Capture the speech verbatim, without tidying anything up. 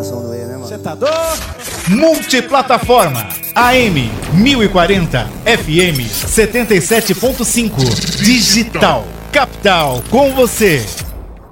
coração doer, né, mano? Você tá doido? Multiplataforma A M mil e quarenta, F M setenta e sete ponto cinco, Digital Capital, com você.